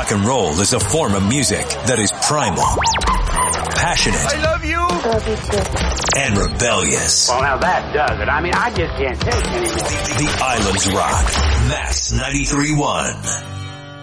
Rock and roll is a form of music that is primal, passionate, I love you. Love you too. and rebellious. Well, now that does it. I mean, I just can't take it anymore. The Islands Rock. Max 93.1.